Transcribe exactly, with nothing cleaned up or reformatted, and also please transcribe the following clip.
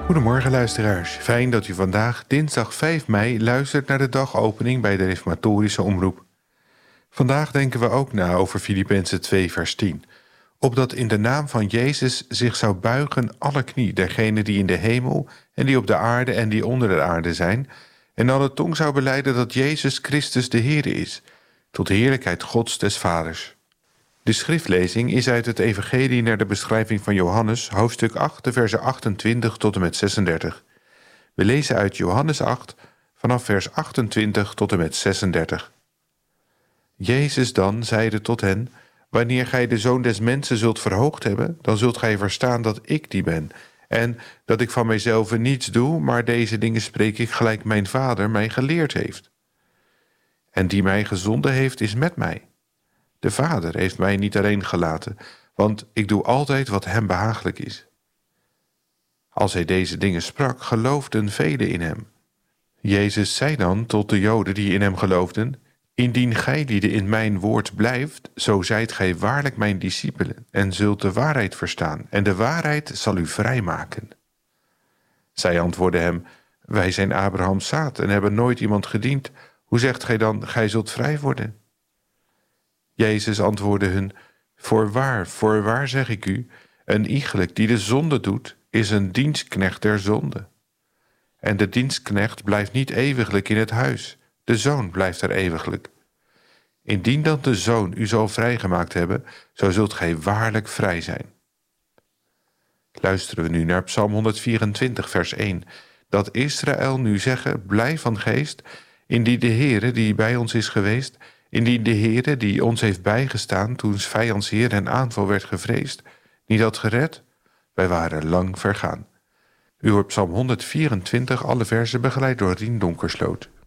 Goedemorgen luisteraars, fijn dat u vandaag, dinsdag vijf mei, luistert naar de dagopening bij de Reformatorische Omroep. Vandaag denken we ook na over Filippenzen twee vers tien. Opdat in de naam van Jezus zich zou buigen alle knie dergenen die in de hemel en die op de aarde en die onder de aarde zijn, en alle tong zou belijden dat Jezus Christus de Heere is, tot de heerlijkheid Gods des Vaders. De schriftlezing is uit het Evangelie naar de beschrijving van Johannes, hoofdstuk acht, de versen achtentwintig tot en met zesendertig. We lezen uit Johannes acht, vanaf vers achtentwintig tot en met zesendertig. Jezus dan zeide tot hen: Wanneer gij de Zoon des Mensen zult verhoogd hebben, dan zult gij verstaan dat ik die ben, en dat ik van mijzelf niets doe, maar deze dingen spreek ik gelijk mijn Vader mij geleerd heeft. En die mij gezonden heeft, is met mij. De Vader heeft mij niet alleen gelaten, want ik doe altijd wat hem behagelijk is. Als hij deze dingen sprak, geloofden velen in hem. Jezus zei dan tot de Joden die in hem geloofden: Indien gij lieden in mijn woord blijft, zo zijt gij waarlijk mijn discipelen, en zult de waarheid verstaan, en de waarheid zal u vrijmaken. Zij antwoordden hem: Wij zijn Abrahams zaad en hebben nooit iemand gediend. Hoe zegt gij dan, gij zult vrij worden? Jezus antwoordde hun: Voorwaar, voorwaar zeg ik u, een iegelijk die de zonde doet, is een dienstknecht der zonde. En de dienstknecht blijft niet eeuwiglijk in het huis, de zoon blijft er eeuwiglijk. Indien dan de zoon u zal vrijgemaakt hebben, zo zult gij waarlijk vrij zijn. Luisteren we nu naar Psalm honderdvierentwintig, vers één. Dat Israël nu zeggen: Blij van geest, indien de Heere die bij ons is geweest, indien de Heere die ons heeft bijgestaan toen 's vijands heer en aanval werd gevreesd, niet had gered, wij waren lang vergaan. U hoort Psalm honderdvierentwintig, alle verzen begeleid door Rien Donkersloot.